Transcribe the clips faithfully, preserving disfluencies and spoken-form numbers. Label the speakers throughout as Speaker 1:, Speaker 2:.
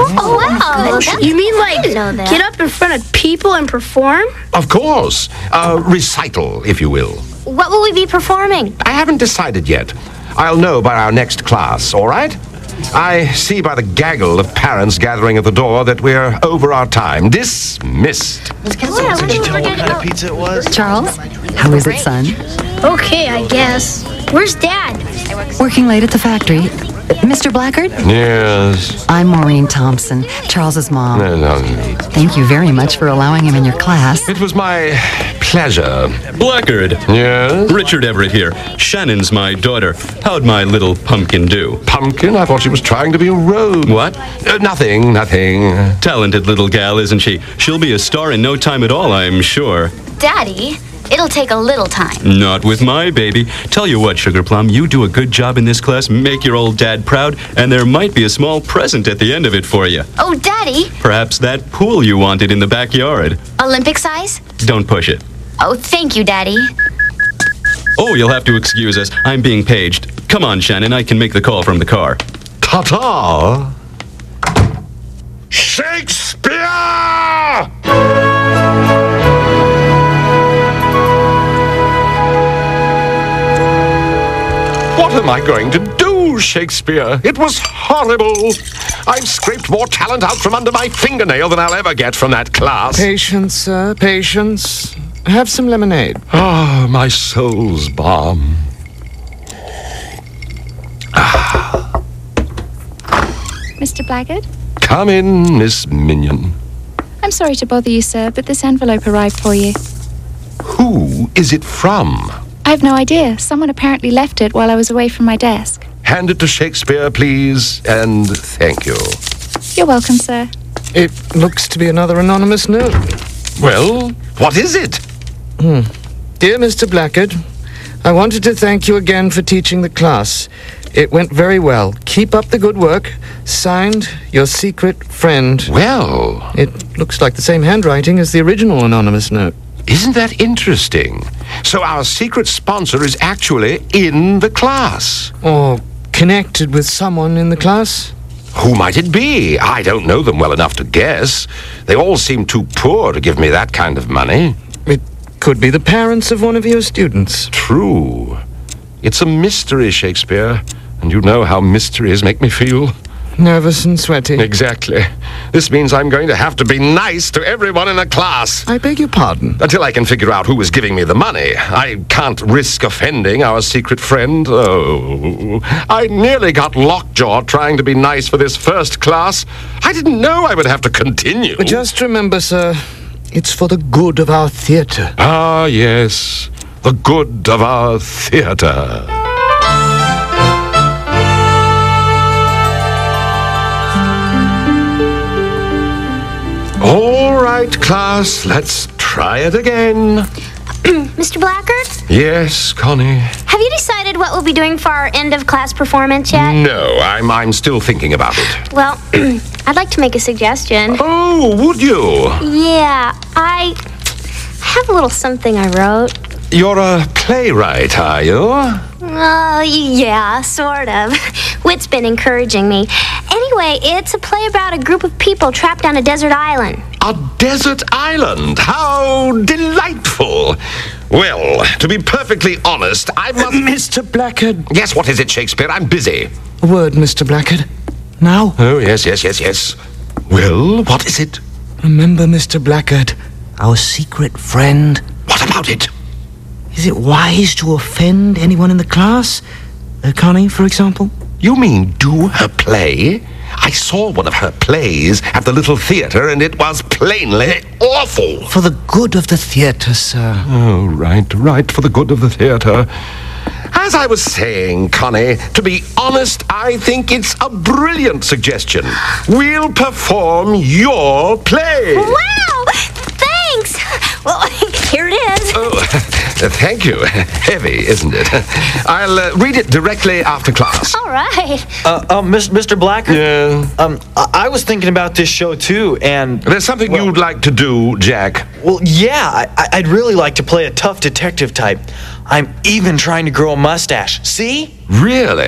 Speaker 1: Oh, oh wow. That's,
Speaker 2: You mean like get up in front of people and perform?
Speaker 3: Of course. A recital, if you will.
Speaker 1: What will we be performing?
Speaker 3: I haven't decided yet. I'll know by our next class, all right? I see by the gaggle of parents gathering at the door that we're over our time. Dismissed.
Speaker 1: Let's get some
Speaker 4: What kind of pizza it was?
Speaker 5: Charles, how is it, son?
Speaker 2: Okay, I guess. Where's Dad?
Speaker 5: Working late at the factory. Mister Blackard?
Speaker 3: Yes.
Speaker 5: I'm Maureen Thompson, Charles's mom.
Speaker 3: No, no.
Speaker 5: Thank you very much for allowing him in your class.
Speaker 3: It was my pleasure.
Speaker 6: Blackard.
Speaker 3: Yes?
Speaker 6: Richard Everett here. Shannon's my daughter. How'd my little pumpkin do?
Speaker 3: Pumpkin? I thought she was trying to be a rogue.
Speaker 6: What?
Speaker 3: Uh, nothing, nothing.
Speaker 6: Talented little gal, isn't she? She'll be a star in no time at all, I'm sure.
Speaker 1: Daddy, it'll take a little time.
Speaker 6: Not with my baby. Tell you what, Sugar Plum, you do a good job in this class, make your old dad proud, and there might be a small present at the end of it for you.
Speaker 1: Oh, Daddy.
Speaker 6: Perhaps that pool you wanted in the backyard.
Speaker 1: Olympic size?
Speaker 6: Don't push it.
Speaker 1: Oh, thank you, Daddy.
Speaker 6: Oh, you'll have to excuse us. I'm being paged. Come on, Shannon, I can make the call from the car.
Speaker 3: Ta-ta! Shakespeare! What am I going to do, Shakespeare? It was horrible. I've scraped more talent out from under my fingernail than I'll ever get from that class.
Speaker 7: Patience, sir, patience. Have some lemonade.
Speaker 3: Ah, my soul's balm. Ah.
Speaker 8: Mister Blackard?
Speaker 3: Come in, Miss Minion.
Speaker 8: I'm sorry to bother you, sir, but this envelope arrived for you.
Speaker 3: Who is it from?
Speaker 8: I have no idea. Someone apparently left it while I was away from my desk.
Speaker 3: Hand it to Shakespeare, please, and thank you.
Speaker 8: You're welcome, sir.
Speaker 7: It looks to be another anonymous note.
Speaker 3: Well, what is it?
Speaker 7: Hmm. Dear Mister Blackard, I wanted to thank you again for teaching the class. It went very well. Keep up the good work. Signed, your secret friend.
Speaker 3: Well,
Speaker 7: It looks like the same handwriting as the original anonymous note.
Speaker 3: isn't that interesting? So our secret sponsor is actually in the class.
Speaker 7: Or connected with someone in the class?
Speaker 3: Who might it be? I don't know them well enough to guess. They all seem too poor to give me that kind of money.
Speaker 7: It could be the parents of one of your students.
Speaker 3: True. It's a mystery, Shakespeare. And you know how mysteries make me feel.
Speaker 7: Nervous and sweaty.
Speaker 3: Exactly. This means I'm going to have to be nice to everyone in the class.
Speaker 7: I beg your pardon.
Speaker 3: Until I can figure out who is giving me the money. I can't risk offending our secret friend. Oh, I nearly got lockjaw trying to be nice for this first class. I didn't know I would have to continue.
Speaker 7: But just remember, sir, it's for the good of our theatre.
Speaker 3: Ah, yes. The good of our theatre. All right, class, let's try it again.
Speaker 1: Mister Blackard,
Speaker 3: Yes, Connie?
Speaker 1: have you decided what we'll be doing for our end of class performance yet?
Speaker 3: No, I'm, I'm still thinking about it.
Speaker 1: Well, I'd like to make a suggestion.
Speaker 3: Oh, would you?
Speaker 1: Yeah, I have a little something I wrote.
Speaker 3: You're a playwright, are you?
Speaker 1: Uh, yeah, sort of. Whit's been encouraging me. Anyway, it's a play about a group of people trapped on a desert island.
Speaker 3: A desert island? How delightful. Well, to be perfectly honest, I must...
Speaker 7: Mister Blackard.
Speaker 3: Yes, what is it, Shakespeare? I'm busy.
Speaker 7: A word, Mister Blackard. Now?
Speaker 3: Oh, yes, yes, yes, yes. Well, what is it?
Speaker 7: Remember, Mister Blackard, our secret friend.
Speaker 3: What about it?
Speaker 7: Is it wise to offend anyone in the class? Uh, Connie, for example?
Speaker 3: You mean do her play? I saw one of her plays at the little theatre, and it was plainly awful.
Speaker 7: For the good of the theatre, sir.
Speaker 3: Oh, right, right, for the good of the theatre. As I was saying, Connie, to be honest, I think it's a brilliant suggestion. We'll perform your play.
Speaker 1: Wow! Thanks! Well, here it is.
Speaker 3: Oh, thank you. Heavy, isn't it? I'll uh, read it directly after class.
Speaker 1: All right.
Speaker 4: Uh, um, Mister Blackard?
Speaker 3: Yeah.
Speaker 4: Um, I-, I was thinking about this show, too, and...
Speaker 3: There's something
Speaker 4: well,
Speaker 3: you'd like to do, Jack?
Speaker 4: Well, yeah, I- I'd really like to play a tough detective type. I'm even trying to grow a mustache. See?
Speaker 3: Really?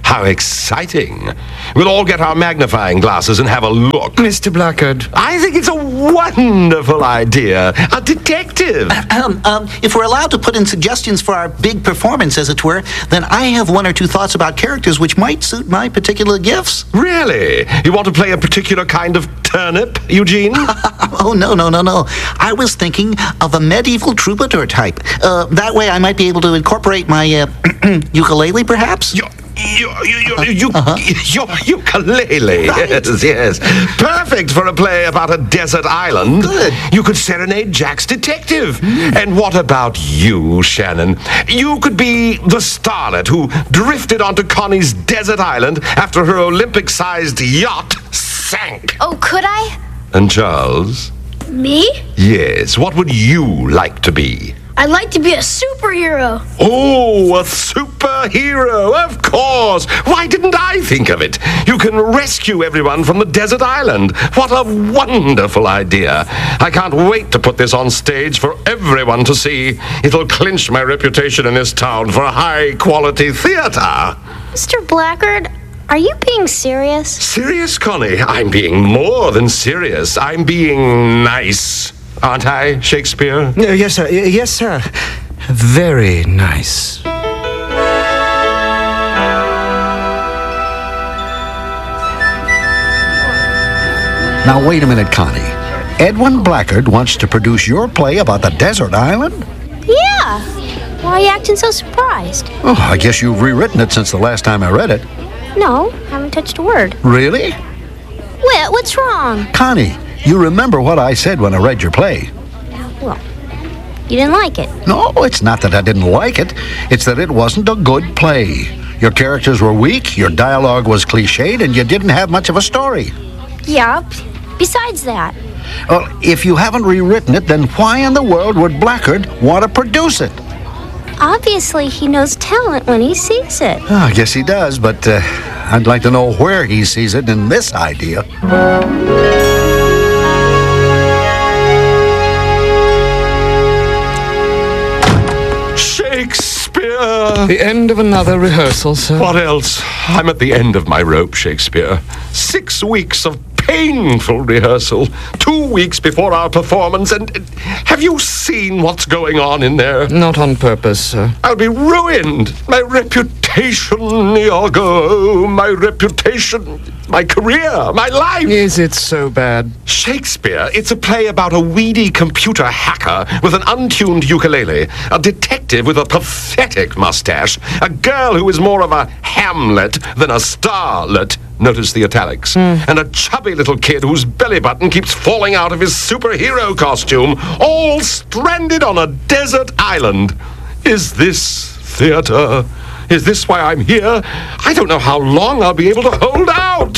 Speaker 3: How exciting. We'll all get our magnifying glasses and have a look.
Speaker 7: Mister Blackard.
Speaker 3: I think it's a wonderful idea. A detective.
Speaker 9: Um, um, if we're allowed to put in suggestions for our big performance, as it were, then I have one or two thoughts about characters which might suit my particular gifts.
Speaker 3: Really? You want to play a particular kind of turnip, Eugene?
Speaker 9: Oh, no, no, no, no. I was thinking of a medieval troubadour type. Uh, that way I might be able to incorporate my uh, ukulele, perhaps?
Speaker 3: Your, your, your, your, uh-huh. your ukulele. Right. Yes, yes. Perfect for a play about a desert island.
Speaker 9: Good.
Speaker 3: You could serenade Jack's detective. Mm. And what about you, Shannon? You could be the starlet who drifted onto Connie's desert island after her Olympic-sized yacht sank.
Speaker 1: Oh, could I?
Speaker 3: And Charles?
Speaker 2: Me?
Speaker 3: Yes. What would you like to be?
Speaker 2: I'd like to be a superhero.
Speaker 3: Oh, a superhero, of course. Why didn't I think of it? You can rescue everyone from the desert island. What a wonderful idea. I can't wait to put this on stage for everyone to see. It'll clinch my reputation in this town for high-quality theater.
Speaker 1: Mister Blackard, are you being serious?
Speaker 3: Serious, Connie? I'm being more than serious. I'm being nice. Aren't I, Shakespeare?
Speaker 7: Uh, yes, sir. Y- yes, sir. Very nice.
Speaker 10: Now, wait a minute, Connie. Edwin Blackard wants to produce your play about the desert island?
Speaker 1: Yeah. Why are you acting so surprised?
Speaker 10: Oh, I guess you've rewritten it since the last time I read it.
Speaker 1: No, haven't touched a word.
Speaker 10: Really?
Speaker 1: Whit, what's wrong?
Speaker 10: Connie, you remember what I said when I read your play.
Speaker 1: Well, you didn't like it.
Speaker 10: No, it's not that I didn't like it. It's that it wasn't a good play. Your characters were weak, your dialogue was cliched, and you didn't have much of a story.
Speaker 1: Yup. Besides that.
Speaker 10: Well, if you haven't rewritten it, then why in the world would Blackard want to produce it?
Speaker 1: Obviously, he knows talent when he sees it.
Speaker 10: Oh, I guess he does, but uh, I'd like to know where he sees it in this idea.
Speaker 3: Shakespeare!
Speaker 7: The end of another rehearsal, sir.
Speaker 3: What else? I'm at the end of my rope, Shakespeare. Six weeks of painful rehearsal. Two weeks before our performance, and uh, have you seen what's going on in there?
Speaker 7: Not on purpose, sir.
Speaker 3: I'll be ruined. My reputation, Iago. My reputation. My career. My life.
Speaker 7: Is it so bad?
Speaker 3: Shakespeare, it's a play about a weedy computer hacker with an untuned ukulele, a detective with a pathetic mustache, a girl who is more of a Hamlet than a starlet. Notice the italics. Mm. And a chubby little kid whose belly button keeps falling out of his superhero costume, all stranded on a desert island. Is this theater? Is this why I'm here? I don't know how long I'll be able to hold out.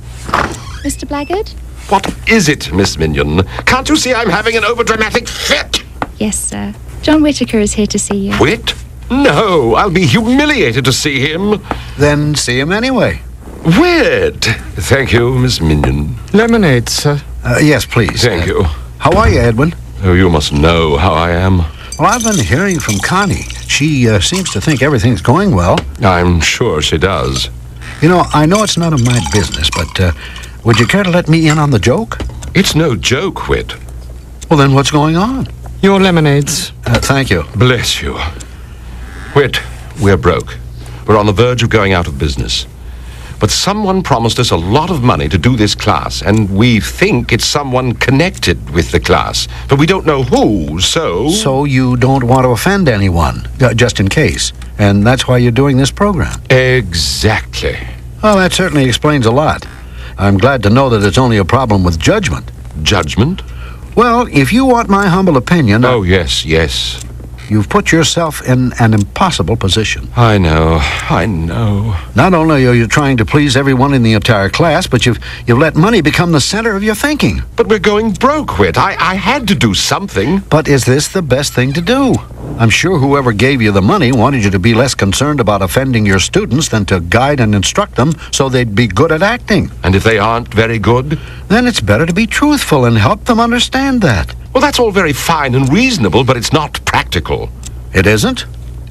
Speaker 8: Mister Blackard?
Speaker 3: What is it, Miss Minion? Can't you see I'm having an overdramatic fit?
Speaker 8: Yes, sir. John Whittaker is here to see you.
Speaker 3: Whit? No, I'll be humiliated to see him.
Speaker 10: Then see him anyway.
Speaker 3: Whit! Thank you, Miss Minion.
Speaker 7: Lemonade, sir.
Speaker 10: Uh, yes, please.
Speaker 3: Thank
Speaker 10: uh,
Speaker 3: you.
Speaker 10: How are you, Edwin?
Speaker 3: Oh, you must know how I am.
Speaker 10: Well, I've been hearing from Connie. She uh, seems to think everything's going well.
Speaker 3: I'm sure she does.
Speaker 10: You know, I know it's none of my business, but uh, would you care to let me in on the joke?
Speaker 3: It's no joke, Whit.
Speaker 10: Well, then what's going on?
Speaker 7: Your lemonades.
Speaker 10: Uh, thank you.
Speaker 3: Bless you. Whit, we're broke. We're on the verge of going out of business. But someone promised us a lot of money to do this class, and we think it's someone connected with the class. But we don't know who, so...
Speaker 10: So you don't want to offend anyone, uh, just in case. And that's why you're doing this program.
Speaker 3: Exactly.
Speaker 10: Well, that certainly explains a lot. I'm glad to know that it's only a problem with judgment.
Speaker 3: Judgment?
Speaker 10: Well, if you want my humble opinion...
Speaker 3: Oh, yes, yes.
Speaker 10: You've put yourself in an impossible position.
Speaker 3: I know, I know.
Speaker 10: Not only are you trying to please everyone in the entire class, but you've you've let money become the center of your thinking.
Speaker 3: But we're going broke, Whit. I, I had to do something.
Speaker 10: But is this the best thing to do? I'm sure whoever gave you the money wanted you to be less concerned about offending your students than to guide and instruct them so they'd be good at acting.
Speaker 3: And if they aren't very good?
Speaker 10: Then it's better to be truthful and help them understand that.
Speaker 3: Well, that's all very fine and reasonable, but it's not practical.
Speaker 10: It isn't?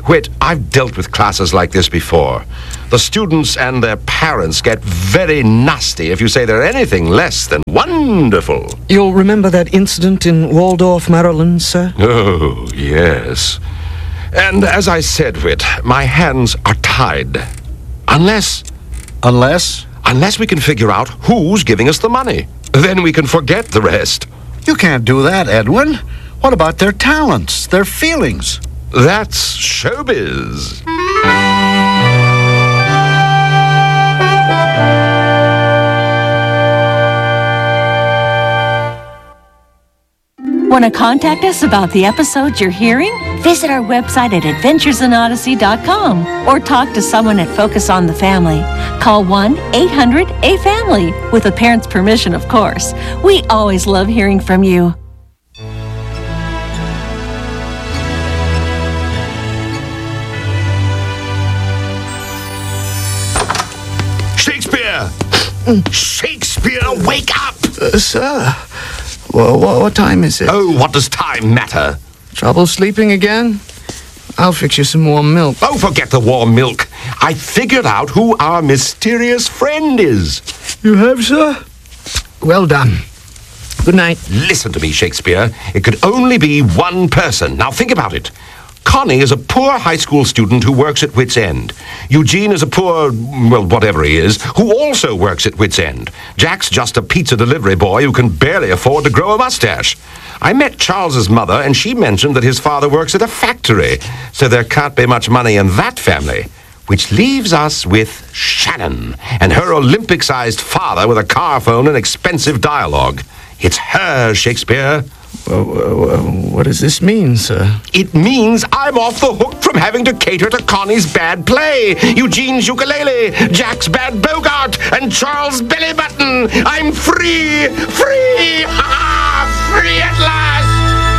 Speaker 3: Whit, I've dealt with classes like this before. The students and their parents get very nasty if you say they're anything less than wonderful.
Speaker 7: You'll remember that incident in Waldorf, Maryland, sir?
Speaker 3: Oh, yes. And as I said, Whit, my hands are tied. Unless...
Speaker 10: Unless?
Speaker 3: Unless we can figure out who's giving us the money. Then we can forget the rest.
Speaker 10: You can't do that, Edwin. What about their talents, their feelings?
Speaker 3: That's showbiz.
Speaker 11: Want to contact us about the episodes you're hearing? Visit our website at adventures in odyssey dot com or talk to someone at Focus on the Family. Call one eight hundred A family, with a parent's permission, of course. We always love hearing from you.
Speaker 3: Shakespeare! Shakespeare, wake up!
Speaker 7: Uh, sir, well, what, what time is it?
Speaker 3: Oh, what does time matter?
Speaker 7: Trouble sleeping again? I'll fix you some warm milk.
Speaker 3: Oh, forget the warm milk. I figured out who our mysterious friend is.
Speaker 7: You have, sir? Well done. Good night.
Speaker 3: Listen to me, Shakespeare. It could only be one person. Now think about it. Connie is a poor high school student who works at Wits End. Eugene is a poor, well, whatever he is, who also works at Wits End. Jack's just a pizza delivery boy who can barely afford to grow a mustache. I met Charles's mother, and she mentioned that his father works at a factory, so there can't be much money in that family. Which leaves us with Shannon and her Olympic-sized father with a car phone and expensive dialogue. It's her, Shakespeare.
Speaker 7: Well, well, what does this mean, sir?
Speaker 3: It means I'm off the hook from having to cater to Connie's bad play, Eugene's ukulele, Jack's bad Bogart, and Charles' belly button. I'm free! Free! Ha-ha! Free at last!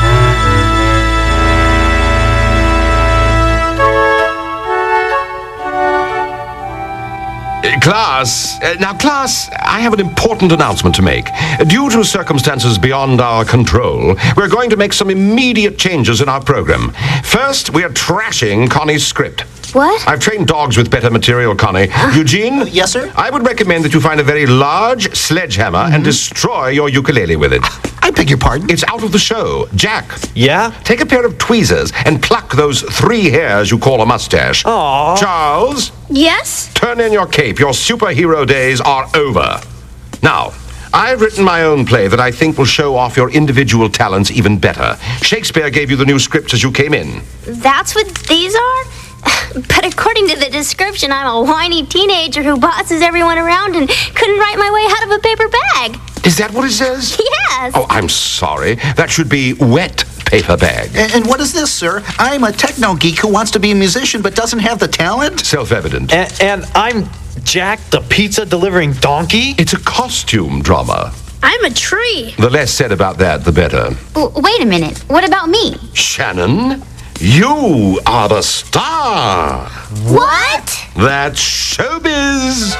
Speaker 3: Class, uh, now class, I have an important announcement to make. Due to circumstances beyond our control, we're going to make some immediate changes in our program. First, we are trashing Connie's script.
Speaker 1: What?
Speaker 3: I've trained dogs with better material, Connie. Eugene?
Speaker 9: Uh, yes, sir?
Speaker 3: I would recommend that you find a very large sledgehammer mm-hmm. and destroy your ukulele with it.
Speaker 9: I beg your pardon?
Speaker 3: It's out of the show. Jack.
Speaker 4: Yeah?
Speaker 3: Take a pair of tweezers and pluck those three hairs you call a mustache.
Speaker 4: Aww.
Speaker 3: Charles?
Speaker 2: Yes?
Speaker 3: Turn in your cape. Your superhero days are over. Now, I've written my own play that I think will show off your individual talents even better. Shakespeare gave you the new scripts as you came in.
Speaker 1: That's what these are? But according to the description, I'm a whiny teenager who bosses everyone around and couldn't write my way out of a paper bag.
Speaker 3: Is that what it says?
Speaker 1: Yes.
Speaker 3: Oh, I'm sorry. That should be wet paper bag.
Speaker 9: And, and what is this, sir? I'm a techno geek who wants to be a musician but doesn't have the talent?
Speaker 3: Self-evident.
Speaker 4: And, and I'm Jack, the pizza delivering donkey?
Speaker 3: It's a costume drama.
Speaker 2: I'm a tree.
Speaker 3: The less said about that, the better.
Speaker 1: W- wait a minute. What about me?
Speaker 3: Shannon, you are the star.
Speaker 1: What?
Speaker 3: That's showbiz.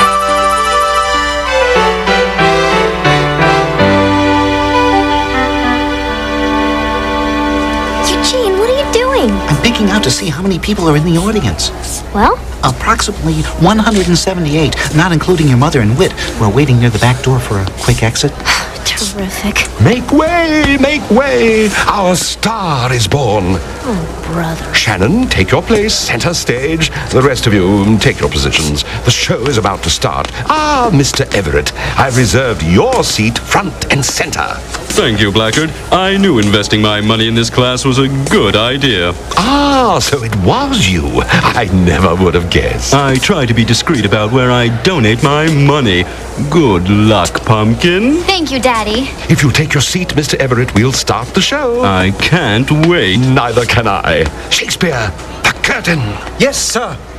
Speaker 1: Eugene, what are you doing?
Speaker 9: I'm peeking out to see how many people are in the audience.
Speaker 1: Well?
Speaker 9: Approximately one hundred seventy-eight, not including your mother and Whit, who are waiting near the back door for a quick exit.
Speaker 1: Terrific.
Speaker 3: Make way, make way. Our star is born.
Speaker 1: Oh, brother.
Speaker 3: Shannon, take your place, center stage. The rest of you, take your positions. The show is about to start. Ah, Mister Everett, I've reserved your seat front and center.
Speaker 6: Thank you, Blackard. I knew investing my money in this class was a good idea.
Speaker 3: Ah, so it was you. I never would have guessed.
Speaker 6: I try to be discreet about where I donate my money. Good luck, Pumpkin.
Speaker 1: Thank you, Daddy.
Speaker 3: If you take your seat, Mister Everett, we'll start the show.
Speaker 6: I can't wait.
Speaker 3: Neither can I. Shakespeare, the curtain.
Speaker 4: Yes, sir.